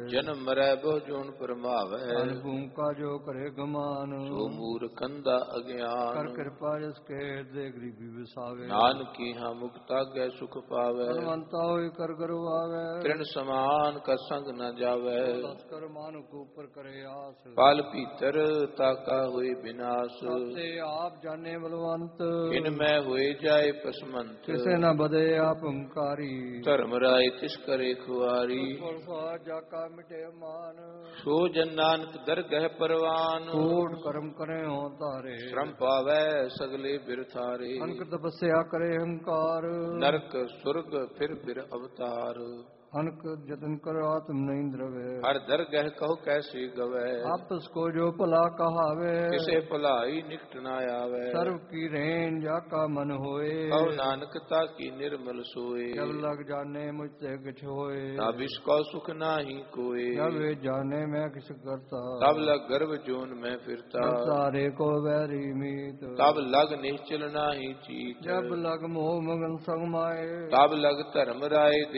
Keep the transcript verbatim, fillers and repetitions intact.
ਜਨਮ ਮਰੈ ਬਹੁ ਜੋਨ ਪਰਮਾਵੈ ਅਨਭੂਮ ਕਾ ਜੋ ਕਰੇ ਗਮਾਨ ਸੋ ਮੂਰ ਕੰਦਾ ਅਗਿਆਨ ਕਰ ਕਿਰਪਾ ਜਿਸ ਕੇ ਹਿਰਦੇ ਗਰੀਬੀ ਵਿਸਾਵੇ ਨਾਨਕੀ ਹਾਂ ਮੁਕਤਾ ਗੈ ਸੁਖ ਪਾਵੈ ਧਨਵੰਤਾ ਹੋਈ ਕਰ ਗਰਵਾਵੇ ਤ੍ਰਿਣ ਸਮਾਨ ਕਾ ਸੰਗ ਨ ਜਾਵੈ ਲਸਕਰ ਮਾਨੁਕ ਉਪਰ ਕਰੇ ਆਸ ਪਲ ਭੀਤਰ ਤਾਕਾ ਹੋਏ ਬਿਨਾਸ਼ ਤੇ ਆਪ ਜਾਣੇ ਬਲਵੰਤ ਇਨ ਮੈਂ ਹੋਏ ਜਾਏ ਪਸਮੰਤ ਕਿਸੇ ਨ ਬਦੇ ਆਪ ਹੰਕਾਰੀ ਧਰਮ ਰਾਏ ਤਿਸ ਕਰੇ ਖੁਆਰੀ ਪ੍ਰਸਾਦ ਜਾ ਕਾ ਮਿਟੇ ਮਾਨ ਸੋ ਜਨ ਨਾਨਕ ਦਰਗਹਿ ਪਰਵਾਨ ਕੋਟ ਕਰਮ ਕਰੇ ਹੋ ਤਾਰੇ ਸ਼ਰਮ ਪਾਵੈ ਸਗਲੇ ਬਿਰਥਾਰੇ ਅਨਕ ਤਪੱਸਿਆ ਕਰੇ ਹੰਕਾਰ ਨਰਕ ਸੁਰਗ ਫਿਰ ਫਿਰ ਅਵਤਾਰ ਅਨਕ ਜਤਨ ਕਰ ਆਤਮ ਨਹੀਂ ਦਰਵੇ ਹਰ ਦਰਗਹਿ ਕਹੋ ਕੈਸੇ ਗਵੈ ਆਪਸ ਕੋ ਜੋ ਭਲਾ ਕਹਾਵੇ ਕਿਸੇ ਭਲਾਈ ਨਿਕਟ ਨਾ ਆਵੈ ਸਰਬ ਕੀ ਰੇਨ ਜਾ ਕਾ ਮਨ ਹੋਏ ਕਉ ਨਾਨਕ ਤਾ ਕੀ ਨਿਰਮਲ ਸੋਏ ਜਬ ਲਗ ਜਾਣੇ ਮੁਝ ਤੇ ਕਿਛ ਹੋਏ ਤਬ ਇਸ ਕੋ ਸੁਖ ਨਾਹੀ ਕੋਏ ਜਬ ਵੇ ਜਾਣੇ ਮੈਂ ਕਿਛ ਕਰਤਾ ਤਬ ਲਗ ਗਰਭ ਜੋਨ ਮੈਂ ਫਿਰਤਾ ਸਾਰੇ ਕੋ ਵੈਰੀ ਮੀਤ ਤਬ ਲਗ ਨਿਸ਼ਚਲ ਨਾਹੀ ਚੀਤ ਜਬ ਲਗ ਮੋਹ ਮਗਨ ਸੰਗ ਮਾਏ ਤਬ ਲਗ ਧਰਮ ਰਾਏ